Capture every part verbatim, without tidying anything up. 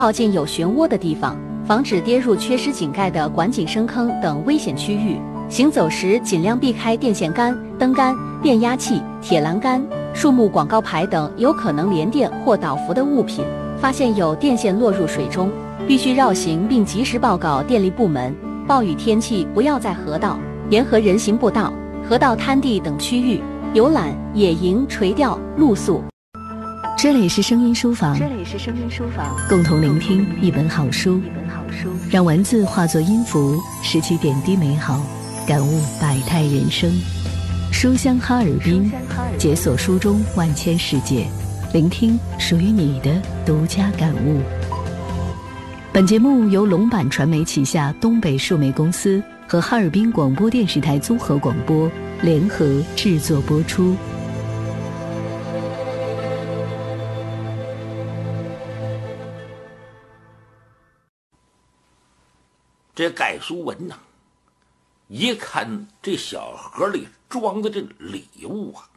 靠近有漩涡的地方，防止跌入缺失井盖的管井深坑等危险区域。行走时尽量避开电线杆、灯杆、变压器、铁栏杆、树木广告牌等有可能连电或倒伏的物品。发现有电线落入水中，必须绕行并及时报告电力部门。暴雨天气不要在河道、沿河人行步道、河道滩地等区域游览、野营、垂钓、露宿。 这里是声音书房， 这里是声音书房， 共同聆听一本好书， 一本好书， 让文字化作音符，拾起点滴美好，感悟百态人生。书香哈尔滨，解锁书中万千世界，聆听属于你的独家感悟。本节目由龙板传媒旗下东北数媒公司和哈尔滨广播电视台综合广播联合制作播出。 这盖书文呐、啊，一看这小盒里装的这礼物啊，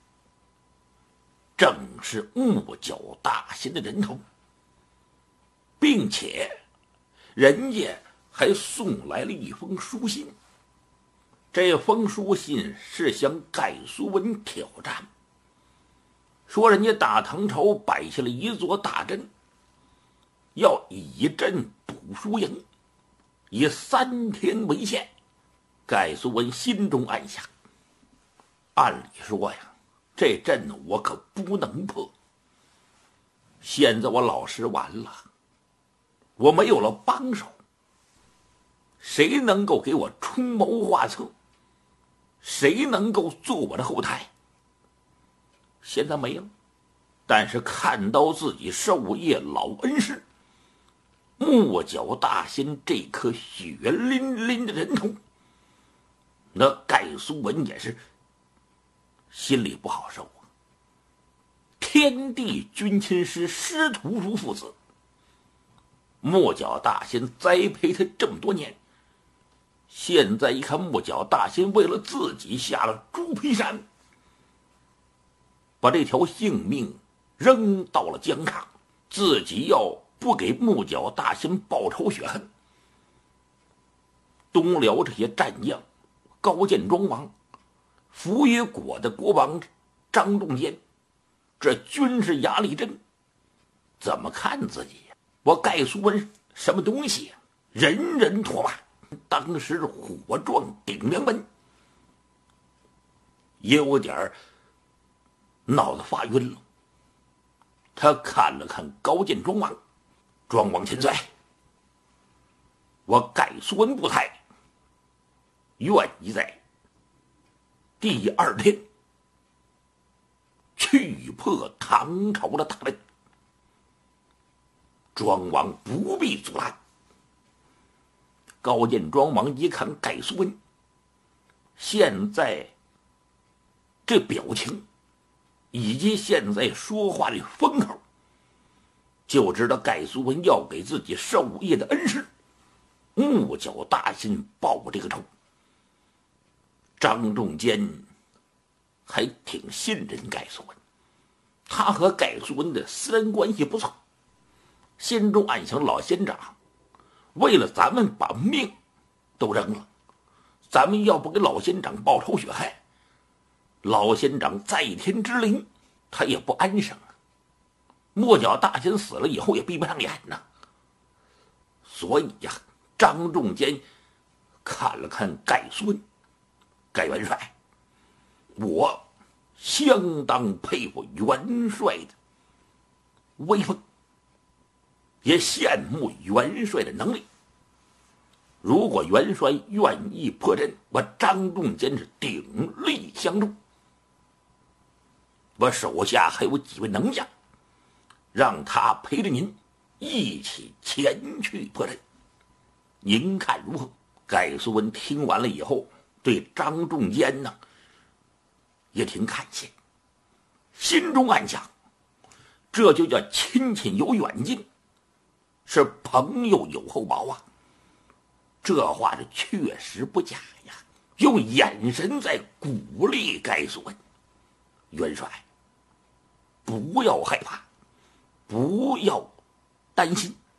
正是木角大仙的人头，并且人家还送来了一封书信。这封书信是向盖书文挑战，说人家大唐朝摆下了一座大阵，要以阵补输赢，以三天为限。盖书文心中暗想，按理说呀，这阵我可不能破。现在我老师完了，我没有了帮手，谁能够给我出谋划策？谁能够做我的后台？现在没了，但是看到自己授业老恩师木角大仙这颗血淋淋的人头，那盖书文也是心里不好受啊。天地君亲师师徒如父子，木角大仙栽培他这么多年，现在一看木角大仙为了自己下了猪皮山，把这条性命扔到了疆场，自己要不给木角大仙报仇雪恨，东辽这些战将高见庄王、扶余国的国王张仲坚，这军事压力阵怎么看自己呀？我盖书文什么东西呀？人人唾骂，当时火撞顶梁门，也有点脑子发晕了。他看了看高见庄王，庄王千岁，我盖书文不才，愿意在第二天去破唐朝的大阵。庄王不必阻拦。高见庄王一看盖书文现在这表情以及现在说话的风口，就知道盖书文要给自己授业的恩师木角大仙报这个仇。张仲坚还挺信任盖书文，他和盖书文的私人关系不错，心中暗想，老仙长为了咱们把命都扔了，咱们要不给老仙长报仇雪恨，老仙长在天之灵他也不安生啊。木角大仙死了以后也闭不上眼呐。所以呀、啊，张仲坚看了看盖书文，盖元帅，我相当佩服元帅的威风，也羡慕元帅的能力。如果元帅愿意破阵，我张仲坚是鼎力相助。我手下还有几位能将，让他陪着您一起前去破阵，您看如何？盖书文听完了以后，对张仲坚呢也挺感谢，心中暗想，这就叫亲戚有远近，是朋友有厚薄啊。这话是确实不假呀，用眼神在鼓励盖书文。元帅，不要害怕，不要担心，